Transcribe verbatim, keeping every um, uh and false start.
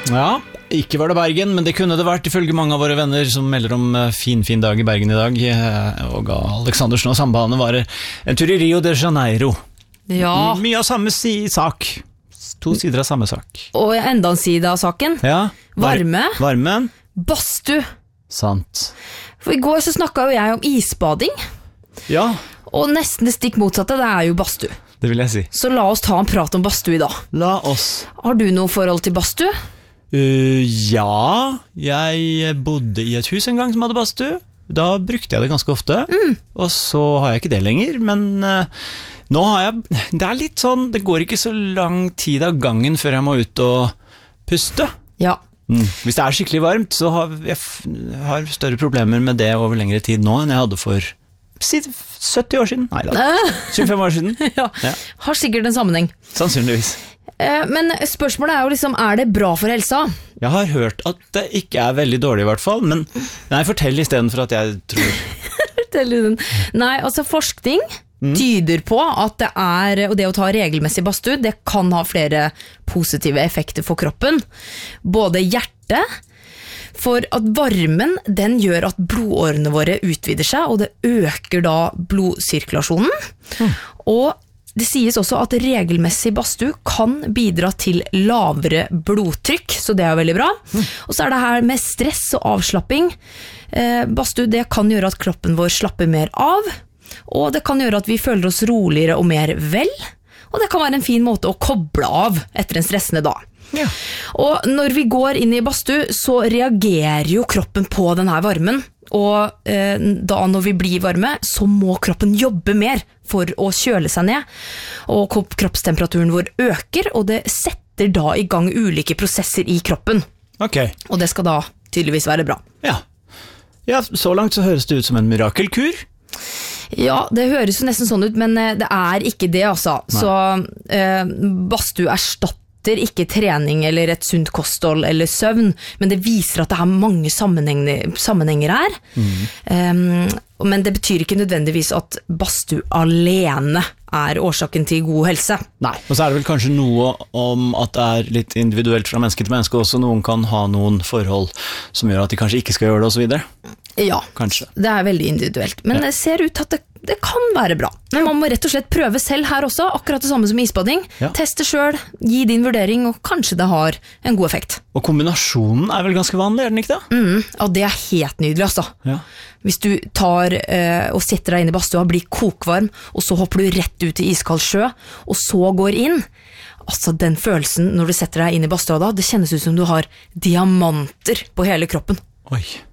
Ja, ikke var det Bergen, men det kunne det vært ifølge mange av våre venner som melder om fin, fin dag i Bergen i dag. Og Aleksandersen og Sambane var en tur i Rio de Janeiro. Ja. Mye av samme si sak. To sider av samme sak. Og enda en side av saken. Ja. Varme. Varmen. Bastu. Sant. For i går så snakket jo jeg om isbading. Ja. Og nesten det stikk motsatte, det er jo bastu. Det vil jeg si. Så la oss ta en prat om bastu i dag. La oss. Har du noe forhold til bastu? Uh, ja, jeg bodde i et hus en gang som hadde bastu. Da brukte jeg det ganske ofte. Mm. Og så har jeg ikke det lenger, men uh, nå har jeg... Det er litt sånn, det går ikke så lang tid av gangen før jeg må ut og puste. Ja. Mm. Hvis det er skikkelig varmt, så har jeg f- har større problemer med det over lengre tid nå enn jeg hadde for sytti år siden. Nei da, tjuefem år siden. Ja. Ja. Har sikkert en sammenheng. Sannsynligvis. Eh, men spørsmålet er jo liksom, er det bra for helsa? Jeg har hørt at det ikke er veldig dårlig i hvert fall, men nei, fortell i stedet for at jeg tror. Fortell den. Nei, altså forskning mm. tyder på at det er, og det å ta regelmessig bastu, det kan ha flere positive effekter for kroppen. Både hjertet, for at varmen, den gjør at blodårene våre utvider seg, og det øker da blodsirkulasjonen. Mm. Og det sies også at regelmessig bastu kan bidra til lavere blodtrykk, så det er veldig bra. Mm. Og så er det her med stress og avslapping. Eh, bastu, det kan gjøre at kroppen vår slapper mer av, og det kan gjøre at vi føler oss roligere og mer vel, og det kan være en fin måte å koble av etter en stressende dag. Ja. Og når vi går inn i bastu, så reagerer jo kroppen på denne varmen, og eh, da når vi blir varme, så må kroppen jobbe mer for å kjøle seg ned, og kroppstemperaturen vår øker, og det setter da i gang ulike prosesser i kroppen. Okay. Og det skal da tydeligvis være bra. Ja. Ja, så langt så høres det ut som en mirakelkur. Ja, det høres jo nesten sånn ut, men det er ikke det, altså. Nei. Så eh, bastu erstatter ikke trening eller et sunt kosthold eller søvn, men det viser at det er mange sammenhenger, sammenhenger her. Mm. Um, men det betyr ikke nødvendigvis at bastu alene er årsaken til god helse. Nei, og så er det vel kanskje noe om at det er litt individuelt fra menneske til menneske også. Noen kan ha noen forhold som gjør at de kanskje ikke skal gjøre det og så videre. Ja, kanskje. Det er veldig individuelt, men ja. Det ser ut til at det, det kan være bra. Men man må rett og slett prøve selv her også, akkurat det samme som isbading. Ja. Teste selv, gi din vurdering, og kanskje det har en god effekt. Og kombinasjonen er vel ganske vanlig, er den ikke det? Mm, ja, det er helt nydelig, altså. Ja. Hvis du tar eh, og setter deg inn i badstua, blir kokvarm, og så hopper du rett ut i iskald sjø, og så går inn. Altså, den følelsen når du setter deg inn i badstua da, det kjennes ut som du har diamanter på hele kroppen. Oi.